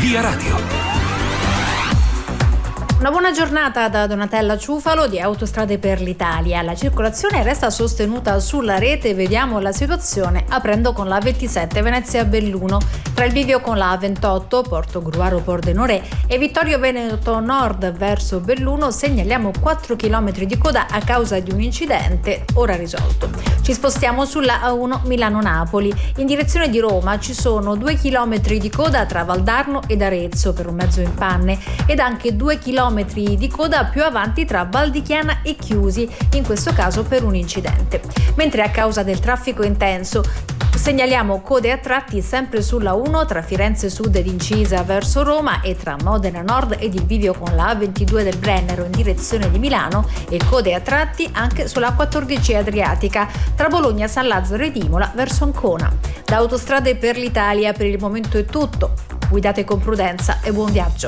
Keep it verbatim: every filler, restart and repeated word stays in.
Via Radio. Una buona giornata da Donatella Ciufalo di Autostrade per l'Italia. La circolazione resta sostenuta sulla rete. Vediamo la situazione aprendo con la ventisette Venezia-Belluno. Tra il bivio con la ventotto Porto Gruaro Pordenone e Vittorio Veneto Nord verso Belluno segnaliamo quattro chilometri di coda a causa di un incidente ora risolto. Ci spostiamo sulla A uno Milano-Napoli. In direzione di Roma ci sono due chilometri di coda tra Valdarno ed Arezzo per un mezzo in panne ed anche due chilometri di coda più avanti tra Val di Chiana e Chiusi, in questo caso per un incidente. Mentre a causa del traffico intenso segnaliamo code a tratti sempre sulla uno tra Firenze Sud ed Incisa verso Roma e tra Modena Nord ed il bivio con la A ventidue del Brennero in direzione di Milano e code a tratti anche sulla quattordici Adriatica tra Bologna, San Lazzaro ed Imola verso Ancona. Da Autostrade per l'Italia per il momento è tutto. Guidate con prudenza e buon viaggio.